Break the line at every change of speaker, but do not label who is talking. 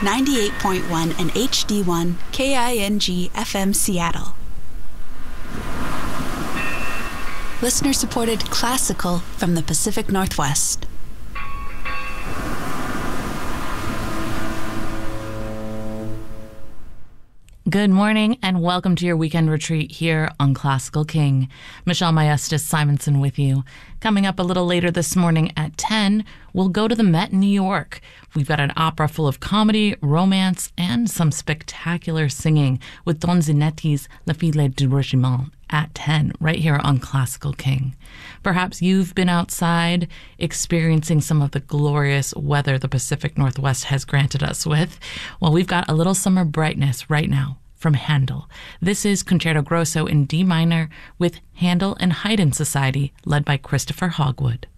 98.1 and HD1 KING FM Seattle. Listener-supported classical from the Pacific Northwest.
Good morning and welcome to your weekend retreat here on Classical King. Michelle Maestas Simonson with you. Coming up a little later this morning at 10, we'll go to the Met in New York. We've got an opera full of comedy, romance, and some spectacular singing with Don Zinetti's La Fille du Regiment at 10, right here on Classical King. Perhaps you've been outside experiencing some of the glorious weather the Pacific Northwest has granted us with. Well, we've got a little summer brightness right now from Handel. This is Concerto Grosso in D minor with Handel and Haydn Society, led by Christopher Hogwood.